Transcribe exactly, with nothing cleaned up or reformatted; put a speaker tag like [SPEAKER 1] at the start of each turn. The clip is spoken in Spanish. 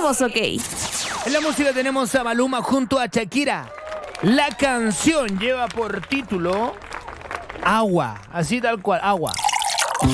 [SPEAKER 1] ponemos ok.
[SPEAKER 2] En la música tenemos a Maluma junto a Shakira. La canción lleva por título Agua, así tal cual, Agua.